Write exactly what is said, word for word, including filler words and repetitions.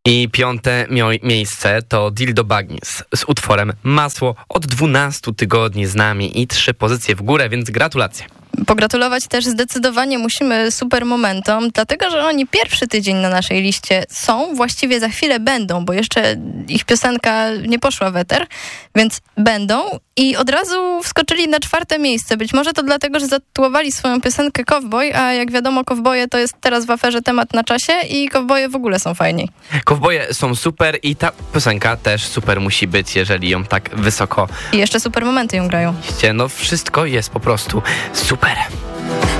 I piąte mio- miejsce to Dildo Baggins z utworem Masło. Od dwunastu tygodni z nami i trzy pozycje w górę, więc gratulacje. Pogratulować też zdecydowanie musimy Super Momentom, dlatego że oni pierwszy tydzień na naszej liście są, właściwie za chwilę będą, bo jeszcze ich piosenka nie poszła w eter, więc będą i od razu wskoczyli na czwarte miejsce. Być może to dlatego, że zatytułowali swoją piosenkę Cowboy, a jak wiadomo kowboje to jest teraz w aferze temat na czasie i kowboje w ogóle są fajniej. Kowboje są super i ta piosenka też super musi być, jeżeli ją tak wysoko... I jeszcze Super Momenty ją grają. No wszystko jest po prostu super.